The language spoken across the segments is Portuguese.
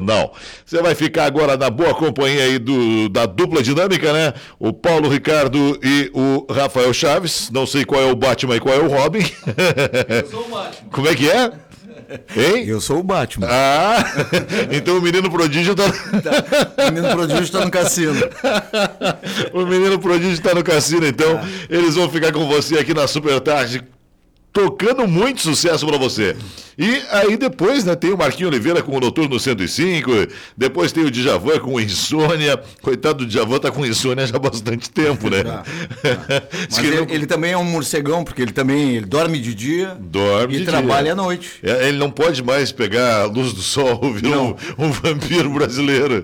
Jornal. Você vai ficar agora na boa companhia aí da dupla dinâmica, né? O Paulo Ricardo e o Rafael Chaves. Não sei qual é o Batman e qual é o Robin. Eu sou o Batman. Como é que é? Hein? Eu sou o Batman. Ah, então o menino prodígio tá... O menino prodígio está no cassino. O menino prodígio está no cassino, então eles vão ficar com você aqui na Super Tarde, tocando muito sucesso para você. E aí depois, né, tem o Marquinho Oliveira com o Noturno 105, depois tem o Djavan com Insônia. Coitado do Djavan, tá com insônia já há bastante tempo, né? Mas ele também é um morcegão, porque ele dorme de dia dorme e de trabalha dia à noite. Ele não pode mais pegar a luz do sol, virou um vampiro brasileiro.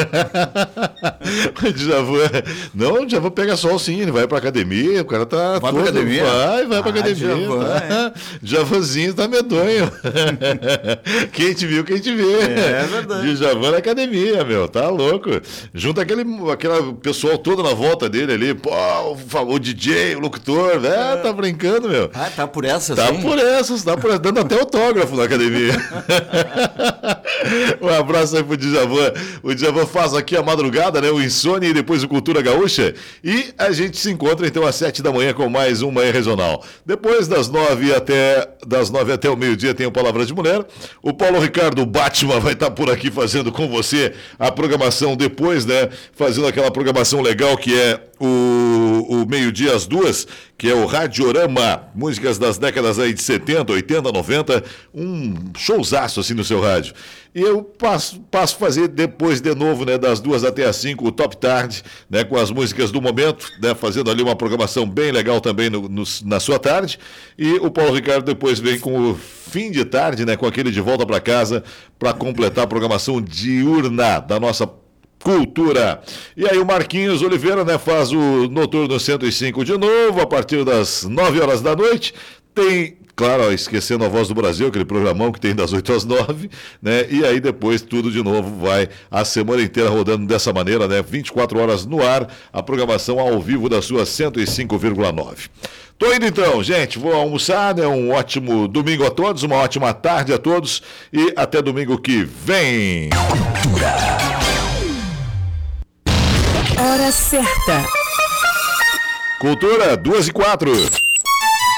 O Djavan pega sol sim, ele vai pra academia, o cara tá... Vai pra academia? Vai pra academia. Djavanzinho tá medonho. Quem te viu, quem te vê. É verdade. Djavan na academia, meu, tá louco. Junta aquele pessoal todo na volta dele ali, pô, o DJ, o locutor, tá brincando, meu. Ah, tá por essas, Tá por essas, dando até autógrafo na academia. Um abraço aí pro Djavan. O Djavan faz aqui a madrugada, né, o Insônia e depois o Cultura Gaúcha. E a gente se encontra então às 7 da manhã com mais um Manhã Regional. Depois das 9 até o meio-dia tem o Palavra de Mulher. O Paulo Ricardo, o Batman, vai estar por aqui fazendo com você a programação depois, né? Fazendo aquela programação legal que é o meio-dia às 2, que é o Radiorama, músicas das décadas aí de 70, 80, 90, um showzaço assim no seu rádio. E eu passo a fazer depois de novo, né, das 2 até as 5, o Top Tarde, né, com as músicas do momento, né, fazendo ali uma programação bem legal também na sua tarde. E o Paulo Ricardo depois vem com o fim de tarde, né, com aquele de volta para casa, para completar a programação diurna da nossa cultura. E aí o Marquinhos Oliveira, né, faz o Noturno 105 de novo, a partir das 9 horas da noite. Tem, claro, esquecendo a Voz do Brasil, aquele programão que tem das 8 às 9, né? E aí depois tudo de novo vai a semana inteira rodando dessa maneira, né? 24 horas no ar, a programação ao vivo da sua 105,9. Tô indo então, gente, vou almoçar, né? Um ótimo domingo a todos, uma ótima tarde a todos e até domingo que vem. Hora certa. Cultura 2:04.